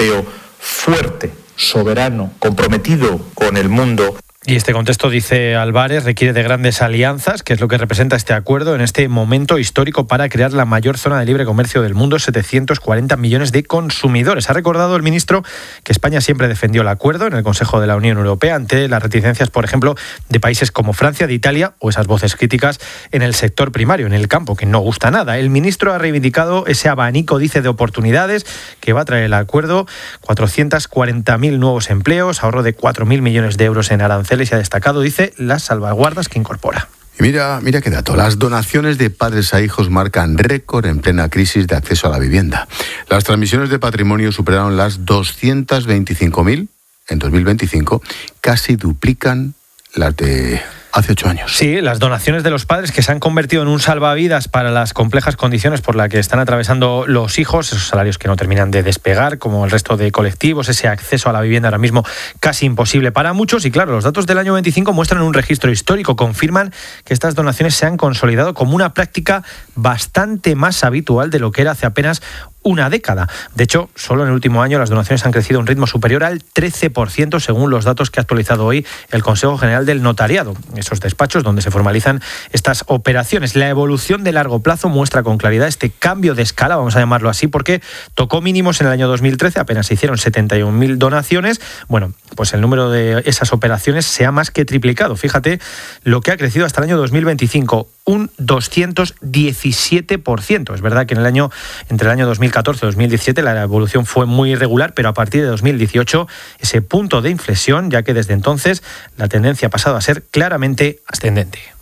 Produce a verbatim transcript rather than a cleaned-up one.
europeo fuerte, soberano, comprometido con el mundo. Y este contexto, dice Álvarez, requiere de grandes alianzas, que es lo que representa este acuerdo en este momento histórico para crear la mayor zona de libre comercio del mundo, setecientos cuarenta millones de consumidores. Ha recordado el ministro que España siempre defendió el acuerdo en el Consejo de la Unión Europea ante las reticencias, por ejemplo, de países como Francia, de Italia, o esas voces críticas en el sector primario, en el campo, que no gusta nada. El ministro ha reivindicado ese abanico, dice, de oportunidades que va a traer el acuerdo, cuatrocientos cuarenta mil nuevos empleos, ahorro de cuatro mil millones de euros en aranceles, y ha destacado, dice, las salvaguardas que incorpora. Y mira, mira qué dato. Las donaciones de padres a hijos marcan récord en plena crisis de acceso a la vivienda. Las transmisiones de patrimonio superaron las doscientos veinticinco mil en dos mil veinticinco, casi duplican las de hace ocho años. Sí, las donaciones de los padres que se han convertido en un salvavidas para las complejas condiciones por las que están atravesando los hijos, esos salarios que no terminan de despegar, como el resto de colectivos, ese acceso a la vivienda ahora mismo casi imposible para muchos. Y claro, los datos del año veinticinco muestran un registro histórico, confirman que estas donaciones se han consolidado como una práctica bastante más habitual de lo que era hace apenas una década. De hecho, solo en el último año las donaciones han crecido a un ritmo superior al trece por ciento según los datos que ha actualizado hoy el Consejo General del Notariado, esos despachos donde se formalizan estas operaciones. La evolución de largo plazo muestra con claridad este cambio de escala, vamos a llamarlo así, porque tocó mínimos en el año dos mil trece, apenas se hicieron setenta y un mil donaciones. Bueno, pues el número de esas operaciones se ha más que triplicado. Fíjate lo que ha crecido hasta el año dos mil veinticinco, un doscientos diecisiete por ciento. Es verdad que en el año entre el año dos mil catorce y dos mil diecisiete la evolución fue muy irregular, pero a partir de dos mil dieciocho ese punto de inflexión, ya que desde entonces la tendencia ha pasado a ser claramente ascendente.